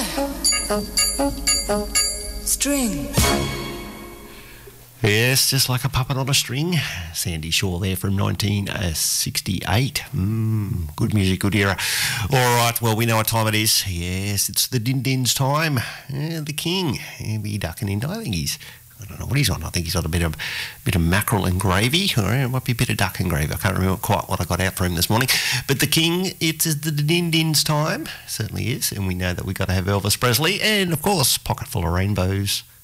String. Yes, just like a puppet on a string. Sandy Shaw there from 1968. Good music, good era. All right, well, we know what time it is. Yes, it's the Din Din's time. The King. He'll be ducking into, I don't know what he's on. I think he's on a bit of mackerel and gravy. Or it might be a bit of duck and gravy. I can't remember quite what I got out for him this morning. But the King, it's the Din Din's time. Certainly is. And we know that we've got to have Elvis Presley. And, of course, Pocket Full of Rainbows.